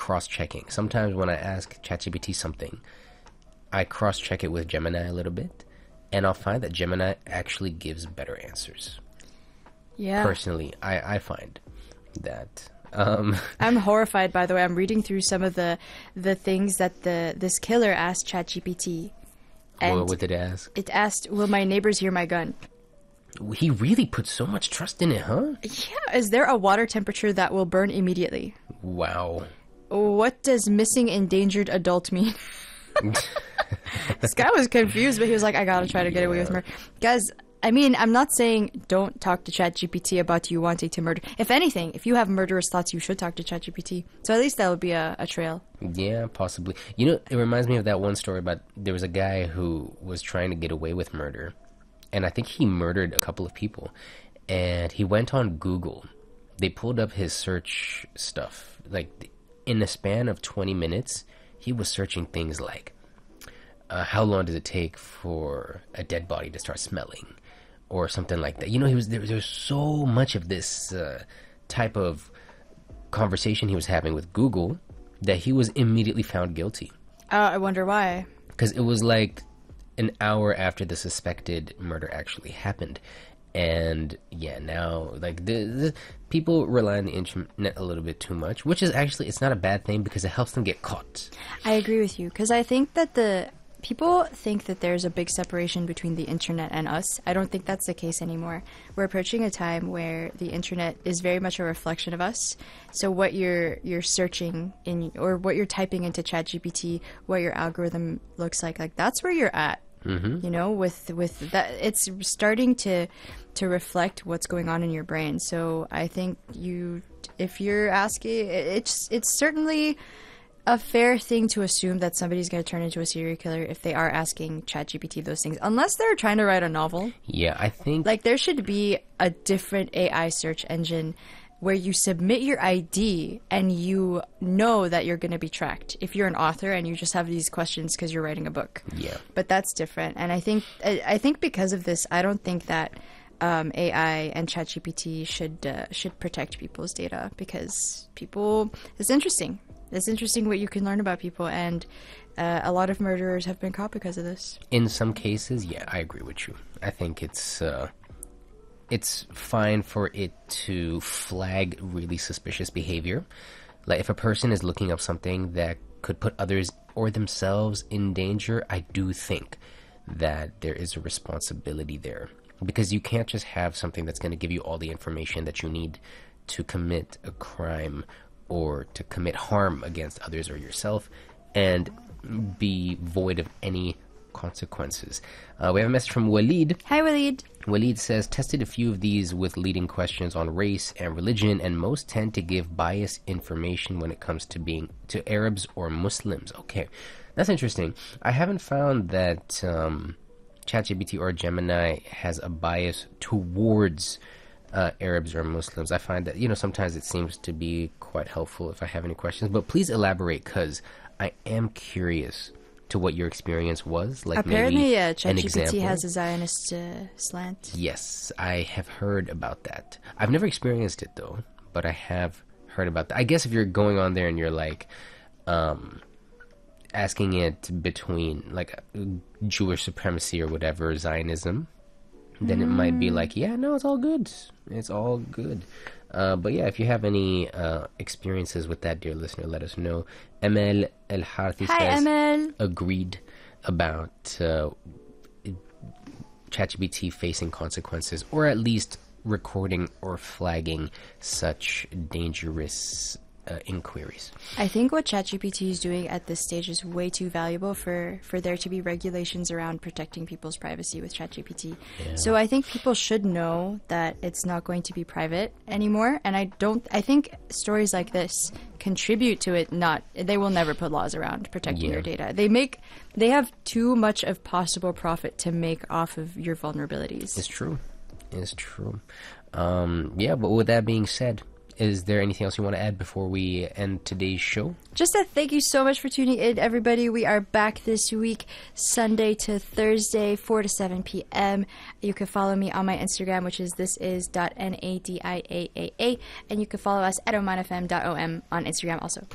cross-checking. Sometimes when I ask ChatGPT something, I cross-check it with Gemini a little bit, and I'll find that Gemini actually gives better answers. Yeah. Personally, I find that. I'm horrified, by the way. I'm reading through some of the things that this killer asked ChatGPT. And what did it ask? It asked, will my neighbors hear my gun? He really put so much trust in it, huh? Yeah. Is there a water temperature that will burn immediately? Wow. What does missing endangered adult mean? This guy was confused, but he was like, I gotta try to get away with murder. Guys, I mean, I'm not saying don't talk to ChatGPT about you wanting to murder. If anything, if you have murderous thoughts, you should talk to ChatGPT. So at least that would be a trail. Yeah, possibly. You know, it reminds me of that one story about there was a guy who was trying to get away with murder. And I think he murdered a couple of people. And he went on Google. They pulled up his search stuff. Like, in a span of 20 minutes, he was searching things like, how long does it take for a dead body to start smelling? Or something like that. You know, there was so much of this type of conversation he was having with Google that he was immediately found guilty. I wonder why. Because it was like an hour after the suspected murder actually happened. And yeah, now like the people rely on the internet a little bit too much, which is actually, it's not a bad thing because it helps them get caught. I agree with you, because I think that people think that there's a big separation between the internet and us. I don't think that's the case anymore. We're approaching a time where the internet is very much a reflection of us. So what you're searching in, or what you're typing into ChatGPT, what your algorithm looks like that's where you're at. Mm-hmm. You know, with that, it's starting to reflect what's going on in your brain. So I think if you're asking, it's certainly a fair thing to assume that somebody's going to turn into a serial killer if they are asking ChatGPT those things, unless they're trying to write a novel. Yeah, I think like there should be a different AI search engine where you submit your ID and you know that you're going to be tracked. If you're an author and you just have these questions because you're writing a book. Yeah. But that's different. And I think because of this, I don't think that AI and ChatGPT should protect people's data, because it's interesting. It's interesting what you can learn about people, and a lot of murderers have been caught because of this. In some cases, yeah, I agree with you. I think it's fine for it to flag really suspicious behavior. Like if a person is looking up something that could put others or themselves in danger, I do think that there is a responsibility there. Because you can't just have something that's going to give you all the information that you need to commit a crime or to commit harm against others or yourself and be void of any consequences. We have a message from Walid. Hi, Walid. Walid says, tested a few of these with leading questions on race and religion, and most tend to give biased information when it comes to Arabs or Muslims. Okay, that's interesting. I haven't found that ChatGPT or Gemini has a bias towards Arabs or Muslims. I find that, sometimes it seems to be quite helpful if I have any questions, but please elaborate, because I am curious to what your experience was. Like apparently, maybe an ChatGPT example. has a Zionist slant. Yes, I have heard about that. I've never experienced it though, but I have heard about that. I guess if you're going on there and you're like asking it between like Jewish supremacy or whatever, Zionism, then it might be like, yeah, no, it's all good. It's all good. But yeah, if you have any experiences with that, dear listener, let us know. Emel El Harthi says, Emel. Agreed about ChatGPT facing consequences, or at least recording or flagging such dangerous inquiries. I think what ChatGPT is doing at this stage is way too valuable for there to be regulations around protecting people's privacy with ChatGPT. Yeah. So I think people should know that it's not going to be private anymore, and I think stories like this contribute to it. They will never put laws around protecting your data. They have too much of possible profit to make off of your vulnerabilities. It's true. Yeah, but with that being said, is there anything else you want to add before we end today's show? Just a thank you so much for tuning in, everybody. We are back this week, Sunday to Thursday, 4 to 7 p.m. You can follow me on my Instagram, which is thisis.nadiaa, and you can follow us at omanfm.om on Instagram also.